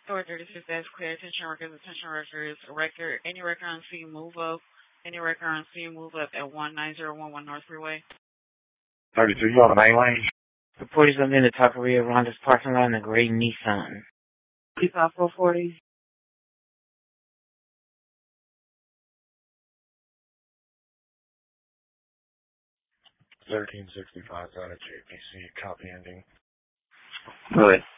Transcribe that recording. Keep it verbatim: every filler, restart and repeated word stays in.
Store thirty-six, that's clear. Attention records, attention records, record, any record on C move up, any record on C move up at one nine zero one one North Freeway. thirty-two, you on the main lane? The police are in the Taqueria Ronda's parking lot in a gray Nissan. Keep out four forty. thirteen sixty-five, got a J P C, copy ending. Good.